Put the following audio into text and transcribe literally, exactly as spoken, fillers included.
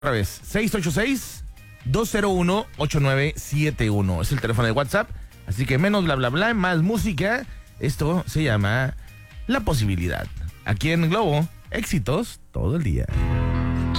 Otra vez, seis ocho seis, dos cero uno, ocho nueve siete uno. Es el teléfono de WhatsApp. Así que menos bla bla bla, más música. Esto se llama La Posibilidad. Aquí en Globo, éxitos todo el día.